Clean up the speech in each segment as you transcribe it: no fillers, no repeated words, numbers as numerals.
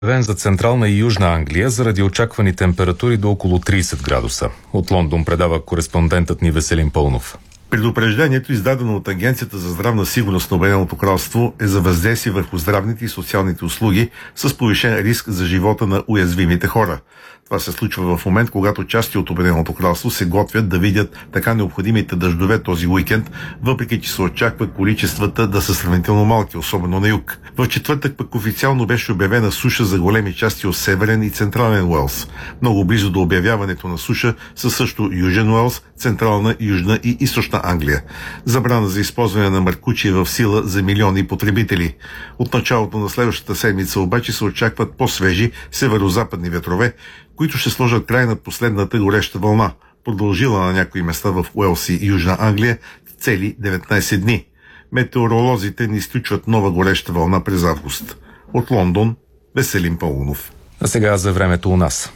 Вен за Централна и Южна Англия заради очаквани температури до около 30 градуса. От Лондон предава кореспондентът ни Веселин Пълнов. Предупреждението, издадено от Агенцията за здравна сигурност на Обединеното кралство, е за въздействие върху здравните и социалните услуги с повишен риск за живота на уязвимите хора. Това се случва в момент, когато части от Обединеното кралство се готвят да видят така необходимите дъждове този уикенд, въпреки че се очаква количествата да са сравнително малки, особено на юг. В четвъртък пък официално беше обявена суша за големи части от Северен и Централен Уелс. Много близо до обявяването на суша са също Южен Уелс, Централна, Южна и Източна Англия. Забрана за използване на маркучи е в сила за милиони потребители. От началото на следващата седмица обаче се очакват по-свежи северо-западни ветрове, които ще сложат край на последната гореща вълна, продължила на някои места в Уелс и Южна Англия цели 19 дни. Метеоролозите не изключват нова гореща вълна през август. От Лондон, Веселин Пълнов. А сега за времето у нас.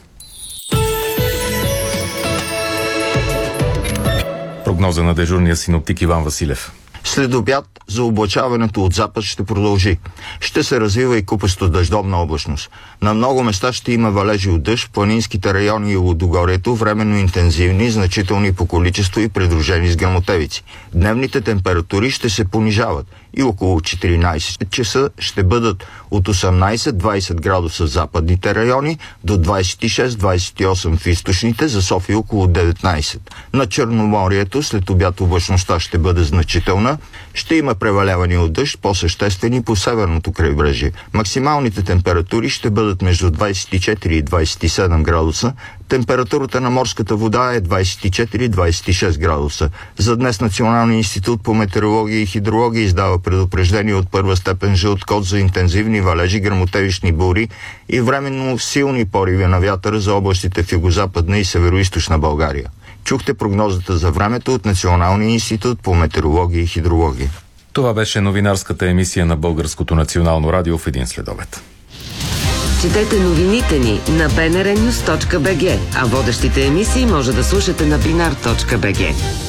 Прогноза на дежурния синоптик Иван Василев. След обяд заоблачаването от запад ще продължи. Ще се развива и купесто дъждовна облачност. На много места ще има валежи от дъжд, планинските райони и лудогорието временно интензивни, значителни по количество и придружени с гръмотевици. Дневните температури ще се понижават и около 14 часа ще бъдат от 18-20 градуса в западните райони до 26-28 в източните, за София около 19. На Черноморието след обяд облачността ще бъде значителна. Ще има превалявания от дъжд, по-съществени по северното крайбрежие. Максималните температури ще бъдат между 24 и 27 градуса. Температурата на морската вода е 24-26 градуса. За днес Националният институт по метеорология и хидрология издава предупреждение от първа степен жълт код за интензивни валежи, гръмотевични бури и временно силни пориви на вятъра за областите в югозападна и североизточна България. Чухте прогнозата за времето от Националния институт по метеорология и хидрология. Това беше новинарската емисия на Българското национално радио в един следобед. Четете новините ни на bnrnews.bg, а водещите емисии може да слушате на binar.bg.